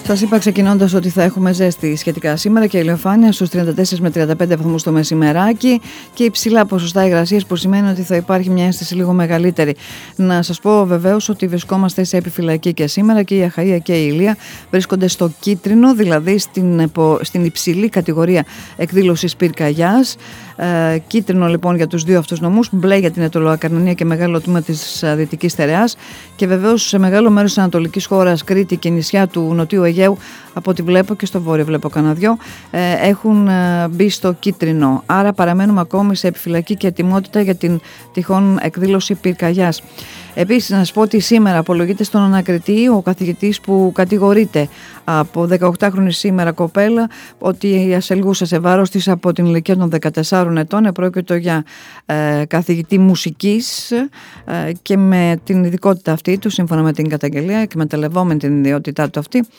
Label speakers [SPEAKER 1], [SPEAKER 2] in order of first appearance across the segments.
[SPEAKER 1] Σας είπα ξεκινώντας ότι θα έχουμε ζέστη σχετικά σήμερα και ηλιοφάνεια στους 34 με 35 βαθμούς το μεσημεράκι και υψηλά ποσοστά υγρασίας, που σημαίνει ότι θα υπάρχει μια αίσθηση λίγο μεγαλύτερη. Να σας πω βεβαίως ότι βρισκόμαστε σε επιφυλακή και σήμερα και η Αχαΐα και η Ηλία βρίσκονται στο κίτρινο, δηλαδή στην υψηλή κατηγορία εκδήλωσης πυρκαγιάς. Κίτρινο λοιπόν για τους δύο αυτούς νομούς, μπλε για την Αιτωλοακαρνανία και μεγάλο τμήμα της Δυτικής Στερεάς και βεβαίως σε μεγάλο μέρος της ανατολικής χώρας, Κρήτη και νησιά του Νοτιού Αιγαίου, από ό,τι βλέπω, και στο βόρειο βλέπω κανένα δυο, έχουν μπει στο κίτρινο. Άρα παραμένουμε ακόμη σε επιφυλακή και ετοιμότητα για την τυχόν εκδήλωση πυρκαγιάς. Επίσης, να σας πω ότι σήμερα απολογείται στον ανακριτή ο καθηγητής που κατηγορείται από 18χρονη σήμερα κοπέλα ότι ασελγούσε σε βάρος της από την ηλικία των 14 ετών. Επρόκειτο για καθηγητή μουσικής και με την ειδικότητα αυτή του, σύμφωνα με την καταγγελία, εκμεταλλευόμενη την ιδιότητά του αυτή,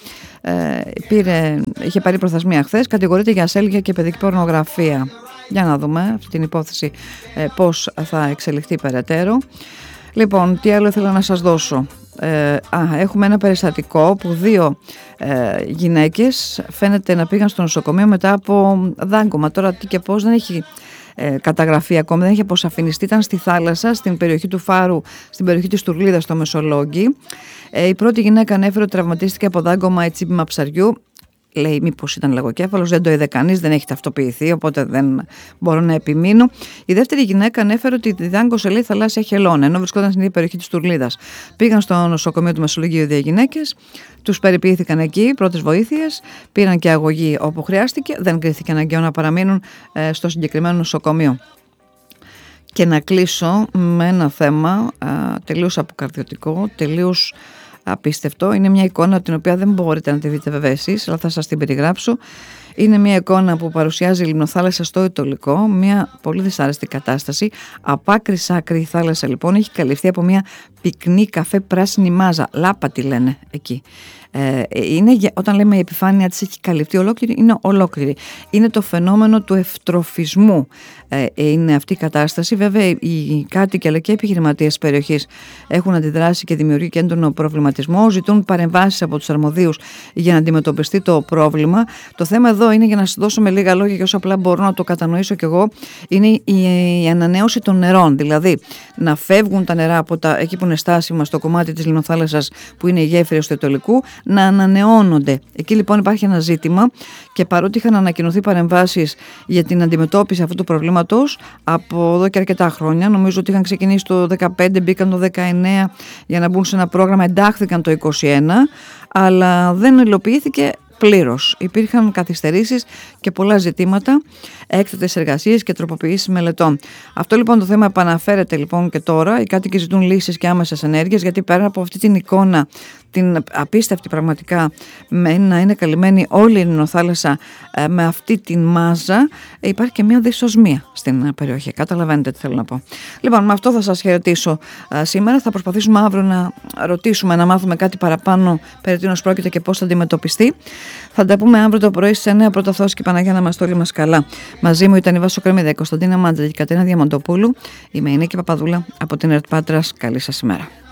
[SPEAKER 1] είχε πάρει προθεσμία χθες. Κατηγορείται για ασέλγεια και παιδική πορνογραφία. Για να δούμε αυτή την υπόθεση πώς θα εξελιχθεί περαιτέρω. Λοιπόν, τι άλλο ήθελα να σας δώσω. Έχουμε ένα περιστατικό που δύο γυναίκες φαίνεται να πήγαν στο νοσοκομείο μετά από δάγκωμα. Τώρα τι και πώς δεν έχει καταγραφεί ακόμη, δεν έχει αποσαφινιστεί. Ήταν στη θάλασσα, στην περιοχή του Φάρου, στην περιοχή της Τουρλίδας στο Μεσολόγγι. Η πρώτη γυναίκα ανέφερε ότι τραυματίστηκε από δάγκωμα ή τσίπημα ψαριού. Λέει μήπως ήταν λαγοκέφαλος, δεν το είδε κανείς, δεν έχει ταυτοποιηθεί, οπότε δεν μπορώ να επιμείνω. Η δεύτερη γυναίκα ανέφερε ότι τη δάγκωσε, λέει, θαλάσσια χελώνα, ενώ βρισκόταν στην ίδια περιοχή της Τουρλίδας. Πήγαν στο νοσοκομείο του Μεσολογγίου δύο γυναίκες, τους περιποιήθηκαν εκεί, πρώτες βοήθειες, πήραν και αγωγή όπου χρειάστηκε, δεν κρίθηκε αναγκαίο να παραμείνουν στο συγκεκριμένο νοσοκομείο. Και να κλείσω με ένα θέμα τελείως αποκαρδιωτικό, τελείως απίστευτο. Είναι μια εικόνα την οποία δεν μπορείτε να τη δείτε βέβαια εσείς, αλλά θα σας την περιγράψω. Είναι μια εικόνα που παρουσιάζει λιμνοθάλασσα στο Ιτωλικό, μια πολύ δυσάρεστη κατάσταση. Από άκρη σ' άκρη η θάλασσα λοιπόν έχει καλυφθεί από μια πυκνή καφέ πράσινη μάζα. Λάπα τη λένε εκεί. Όταν λέμε η επιφάνεια της έχει καλυφθεί ολόκληρη, είναι ολόκληρη. Είναι το φαινόμενο του ευτροφισμού. Είναι αυτή η κατάσταση. Βέβαια, οι κάτοικοι αλλά και οι επιχειρηματίες της περιοχής έχουν αντιδράσει και δημιουργεί και έντονο προβληματισμό. Ζητούν παρεμβάσεις από τους αρμοδίους για να αντιμετωπιστεί το πρόβλημα. Το θέμα εδώ είναι, για να σας δώσω με λίγα λόγια και όσο απλά μπορώ να το κατανοήσω κι εγώ, είναι η ανανέωση των νερών. Δηλαδή, να φεύγουν τα νερά από εκεί που είναι στάσιμα στο κομμάτι της λιμνοθάλασσας που είναι οι γέφυρες του Ιτωλικού, να ανανεώνονται. Εκεί λοιπόν υπάρχει ένα ζήτημα και παρότι είχαν ανακοινωθεί παρεμβάσεις για την αντιμετώπιση αυτού του προβλήματος από εδώ και αρκετά χρόνια, νομίζω ότι είχαν ξεκινήσει το 2015, μπήκαν το 2019 για να μπουν σε ένα πρόγραμμα, εντάχθηκαν το 2021, αλλά δεν υλοποιήθηκε πλήρως. Υπήρχαν καθυστερήσεις και πολλά ζητήματα, έκτατες εργασίες και τροποποιήσεις μελετών. Αυτό λοιπόν το θέμα επαναφέρεται λοιπόν και τώρα. Οι κάτοικοι ζητούν λύσεις και άμεσες ενέργειες, γιατί πέρα από αυτή την εικόνα, την απίστευτη πραγματικά, με να είναι καλυμμένη όλη η λιμνοθάλασσα με αυτή την μάζα, υπάρχει και μια δυσοσμία στην περιοχή. Καταλαβαίνετε τι θέλω να πω. Λοιπόν, με αυτό θα σας χαιρετήσω σήμερα. Θα προσπαθήσουμε αύριο να ρωτήσουμε, να μάθουμε κάτι παραπάνω περί τίνος πρόκειται και πώς θα αντιμετωπιστεί. Θα τα πούμε αύριο το πρωί στις 9. Πρώτα Θεός και Παναγία να είμαστε όλοι μας καλά. Μαζί μου ήταν η Βάσο Κρεμίδα, η Κωνσταντίνα Μάντζα και η Κατερίνα Διαμαντοπούλου. Είμαι η Νίκη Παπαδούλα από την ΕΡΤ Πάτρας. Καλή σας ημέρα.